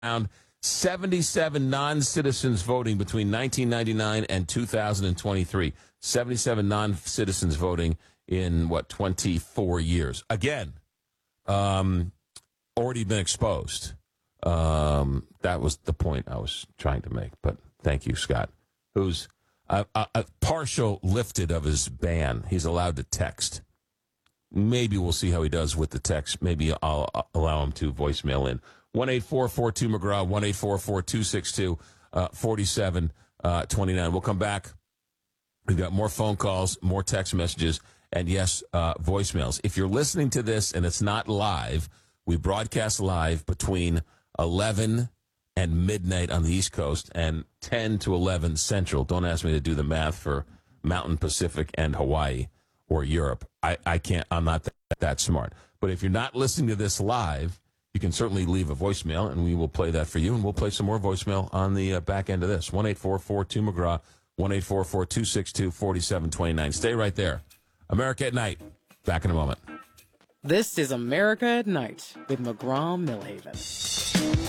found 77 non-citizens voting between 1999 and 2023. 77 non-citizens voting in, 24 years. Again, already been exposed. That was the point I was trying to make. But thank you, Scott, who's a partial lifted of his ban. He's allowed to text. Maybe we'll see how he does with the text. Maybe I'll allow him to voicemail in. 1-844-2-McGraw, 1-844-262-4729. We'll come back. We've got more phone calls, more text messages, and yes, voicemails. If you're listening to this and it's not live, we broadcast live between 11 and midnight on the East Coast and 10 to 11 Central. Don't ask me to do the math for Mountain Pacific and Hawaii or Europe. I can't. I'm not that smart. But if you're not listening to this live, you can certainly leave a voicemail, and we will play that for you, and we'll play some more voicemail on the back end of this. 1-844-2-McGraw, 1-844-262-4729. Stay right there. America at Night. Back in a moment. This is America at Night with McGraw Millhaven.